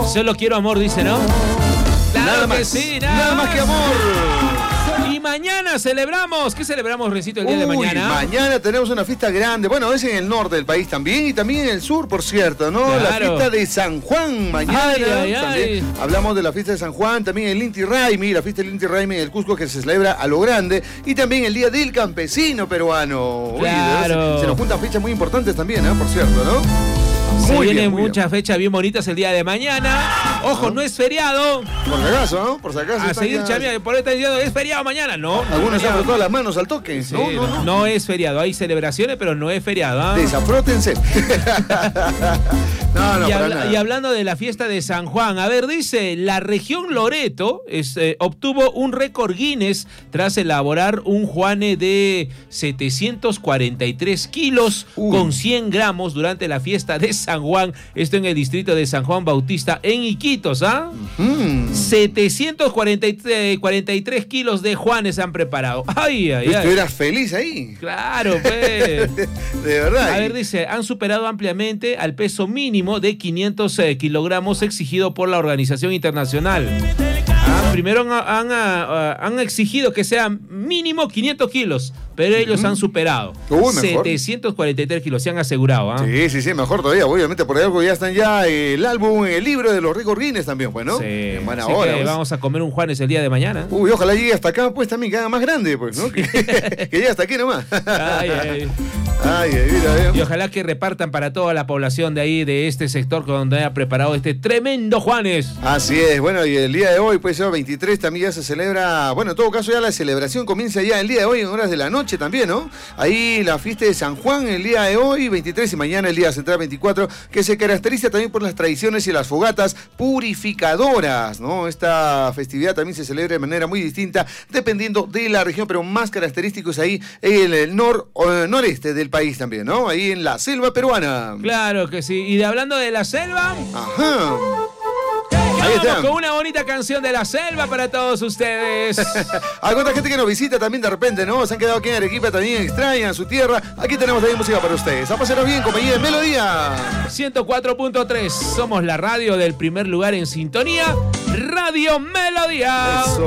Solo quiero amor, dice, ¿no? Claro Nada que más. sí, Nada más que amor. Y mañana celebramos. ¿Qué celebramos, Rencito, el día de mañana? Mañana tenemos una fiesta grande. Bueno, es en el norte del país también y también en el sur, por cierto, ¿no? Claro. La fiesta de San Juan mañana. Ay. Hablamos de la fiesta de San Juan, también el Inti Raymi, la fiesta del Inti Raymi en el Cusco que se celebra a lo grande y también el Día del Campesino Peruano. Uy, Claro. se nos juntan fechas muy importantes también, ¿eh? Por cierto, ¿no? Se Muy vienen bien. muchas fechas bien bonitas el día de mañana. Ojo, no es feriado. Por si acaso, ¿no? Por si acaso. A están seguir ya- chameando, por ahí están diciendo, es feriado mañana. No. Algunos han frotado las manos al toque. Sí, No. no es feriado. Hay celebraciones, pero no es feriado. ¿Ah? Desafrótense. No, Y, para nada. y hablando de la fiesta de San Juan, a ver, dice, la región Loreto obtuvo un récord Guinness tras elaborar un juane de 743 kilos con 100 gramos durante la fiesta de San Juan, esto en el distrito de San Juan Bautista, en Iquitos, ¿ah? 743 kilos de juanes han preparado. Ay. Estuvieras feliz ahí. Claro, pues. De verdad. A ver, dice, han superado ampliamente al peso mínimo de 500 kilogramos exigido por la Organización Internacional. Primero han exigido que sea mínimo 500 kilos, pero ellos han superado. Mejor. 743 kilos, se han asegurado. ¿Ah? Sí, mejor todavía. Obviamente por algo ya están ya el álbum, el libro de los récords Guinness también, pues, ¿no? Sí. En buena Así hora. que Pues. vamos a comer un Juanes el día de mañana. Uy, ojalá llegue hasta acá, pues también que haga más grande, pues, ¿no? Que llegue hasta aquí nomás. Ay. Mira. Y ojalá que repartan para toda la población de ahí, de este sector, donde ha preparado este tremendo Juanes. Así es, bueno, y el día de hoy, pues, el 23 también ya se celebra, bueno, en todo caso ya la celebración comienza ya el día de hoy en horas de la noche también, ¿no? Ahí la fiesta de San Juan el día de hoy, 23, y mañana el día central 24, que se caracteriza también por las tradiciones y las fogatas purificadoras, ¿no? Esta festividad también se celebra de manera muy distinta dependiendo de la región, pero más característico es ahí en el noreste del país también, ¿no? Ahí en la selva peruana. Claro que sí. Y hablando de la selva... Ajá. Ahí está. Vamos con una bonita canción de la selva para todos ustedes. Alguna gente que nos visita también de repente, ¿no? Se han quedado aquí en Arequipa, también extrañan su tierra. Aquí tenemos también música para ustedes. A pasarlo bien, compañía de Melodía. 104.3. Somos la radio del primer lugar en sintonía. Radio Melodía. Eso.